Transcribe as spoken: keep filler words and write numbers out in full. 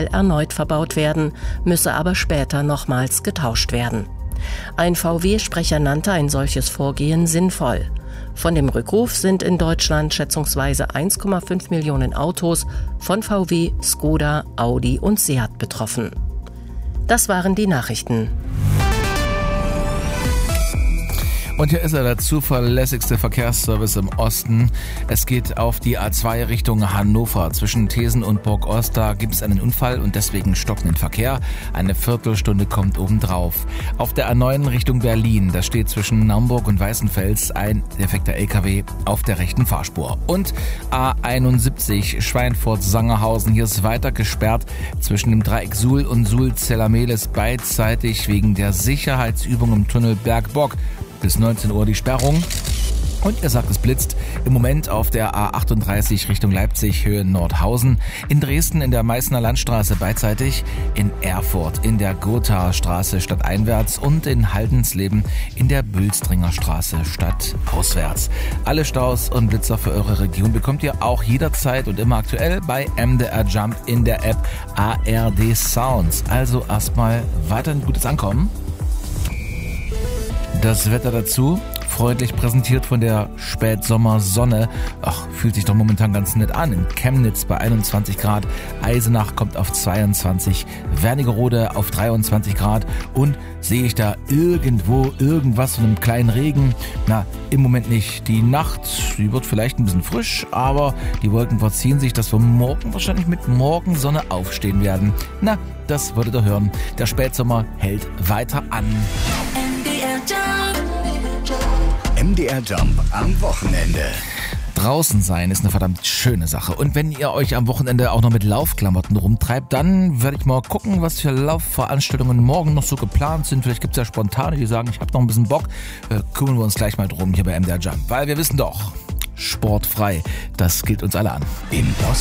erneut verbaut werden, müsse aber später nochmals getauscht werden. Ein V W-Sprecher nannte ein solches Vorgehen sinnvoll. Von dem Rückruf sind in Deutschland schätzungsweise eins Komma fünf Millionen Autos von V W, Skoda, Audi und Seat betroffen. Das waren die Nachrichten. Und hier ist er, der zuverlässigste Verkehrsservice im Osten. Es geht auf die A zwei Richtung Hannover. Zwischen Thesen und Burg Ost, da gibt es einen Unfall und deswegen stockenden Verkehr. Eine Viertelstunde kommt obendrauf. Auf der A neun Richtung Berlin, da steht zwischen Naumburg und Weißenfels ein defekter L K W auf der rechten Fahrspur. Und A einundsiebzig Schweinfurt-Sangerhausen, hier ist weiter gesperrt zwischen dem Dreieck Suhl und Suhl-Zellermeles beidseitig wegen der Sicherheitsübung im Tunnel Bergbock. Bis neunzehn Uhr die Sperrung. Und ihr sagt, es blitzt im Moment auf der A achtunddreißig Richtung Leipzig, Höhe Nordhausen, in Dresden in der Meißner Landstraße beidseitig, in Erfurt in der Gothastraße stadteinwärts und in Haldensleben in der Bülstringer Straße stadtauswärts. Alle Staus und Blitzer für eure Region bekommt ihr auch jederzeit und immer aktuell bei M D R Jump in der App A R D Sounds. Also erstmal weiter ein gutes Ankommen. Das Wetter dazu, freundlich präsentiert von der Spätsommersonne. Ach, fühlt sich doch momentan ganz nett an. In Chemnitz bei einundzwanzig Grad, Eisenach kommt auf zweiundzwanzig, Wernigerode auf dreiundzwanzig Grad. Und sehe ich da irgendwo irgendwas von einem kleinen Regen? Na, im Moment nicht. Die Nacht, die wird vielleicht ein bisschen frisch, aber die Wolken verziehen sich, dass wir morgen wahrscheinlich mit Morgensonne aufstehen werden. Na, das wolltet ihr hören. Der Spätsommer hält weiter an. M D R Jump am Wochenende. Draußen sein ist eine verdammt schöne Sache. Und wenn ihr euch am Wochenende auch noch mit Laufklamotten rumtreibt, dann werde ich mal gucken, was für Laufveranstaltungen morgen noch so geplant sind. Vielleicht gibt es ja Spontane, die sagen, ich habe noch ein bisschen Bock. Äh, kümmern wir uns gleich mal drum hier bei M D R Jump. Weil wir wissen doch, sportfrei, das gilt uns alle an. Im Osten